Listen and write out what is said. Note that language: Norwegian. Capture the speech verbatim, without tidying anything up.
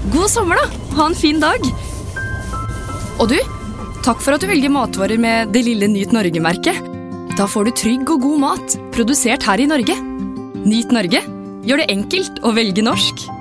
God sommer da, ha en fin dag. Og du, takk for at du velger matvarer med det lille Nyt Norge-merket. Da får du trygg og god mat, produsert her i Norge. Nyt Norge, gjør det enkelt å velge norsk.